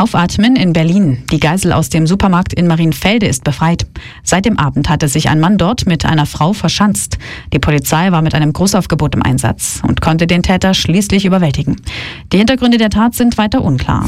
Aufatmen in Berlin. Die Geisel aus dem Supermarkt in Marienfelde ist befreit. Seit dem Abend hatte sich ein Mann dort mit einer Frau verschanzt. Die Polizei war mit einem Großaufgebot im Einsatz und konnte den Täter schließlich überwältigen. Die Hintergründe der Tat sind weiter unklar.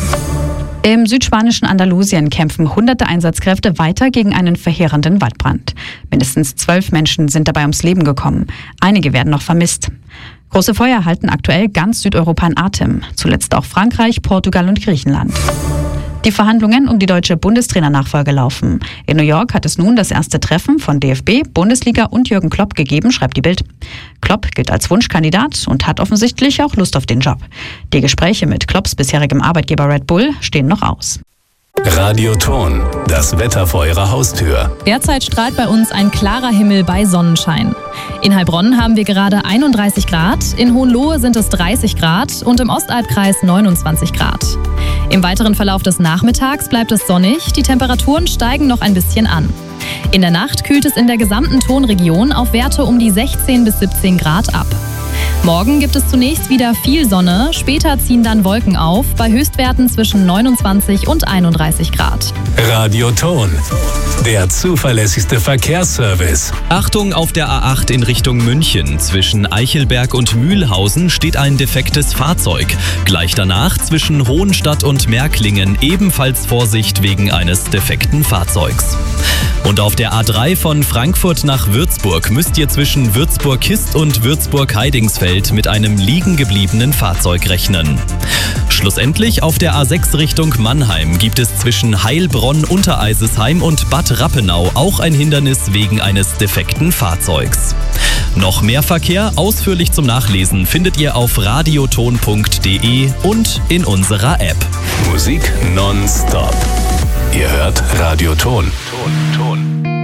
Im südspanischen Andalusien kämpfen hunderte Einsatzkräfte weiter gegen einen verheerenden Waldbrand. Mindestens 12 Menschen sind dabei ums Leben gekommen. Einige werden noch vermisst. Große Feuer halten aktuell ganz Südeuropa in Atem. Zuletzt auch Frankreich, Portugal und Griechenland. Die Verhandlungen um die deutsche Bundestrainernachfolge laufen. In New York hat es nun das erste Treffen von DFB, Bundesliga und Jürgen Klopp gegeben, schreibt die Bild. Klopp gilt als Wunschkandidat und hat offensichtlich auch Lust auf den Job. Die Gespräche mit Klopps bisherigem Arbeitgeber Red Bull stehen noch aus. Radioton, das Wetter vor Ihrer Haustür. Derzeit strahlt bei uns ein klarer Himmel bei Sonnenschein. In Heilbronn haben wir gerade 31 Grad, in Hohenlohe sind es 30 Grad und im Ostalbkreis 29 Grad. Im weiteren Verlauf des Nachmittags bleibt es sonnig, die Temperaturen steigen noch ein bisschen an. In der Nacht kühlt es in der gesamten Tonregion auf Werte um die 16 bis 17 Grad ab. Morgen gibt es zunächst wieder viel Sonne, später ziehen dann Wolken auf, bei Höchstwerten zwischen 29 und 31 Grad. Radioton, der zuverlässigste Verkehrsservice. Achtung, auf der A8 in Richtung München. Zwischen Eichelberg und Mühlhausen steht ein defektes Fahrzeug. Gleich danach zwischen Hohenstadt und Märklingen ebenfalls Vorsicht wegen eines defekten Fahrzeugs. Und auf der A3 von Frankfurt nach Würzburg müsst ihr zwischen Würzburg-Kist und Würzburg-Heidingsfeld mit einem liegen gebliebenen Fahrzeug rechnen. Schlussendlich auf der A6 Richtung Mannheim gibt es zwischen Heilbronn, Untereisesheim und Bad Rappenau auch ein Hindernis wegen eines defekten Fahrzeugs. Noch mehr Verkehr ausführlich zum Nachlesen findet ihr auf radioton.de und in unserer App. Musik nonstop. Ihr hört Radioton. Ton.